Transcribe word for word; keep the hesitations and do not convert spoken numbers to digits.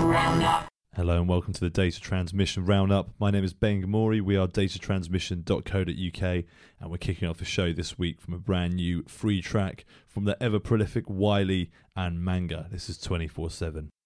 Roundup. Hello and welcome to the Data Transmission Roundup. My name is Ben Gamori. We are data transmission dot co dot U K and we're kicking off the show this week from a brand new free track from the ever prolific Wiley and Manga. This is twenty-four seven.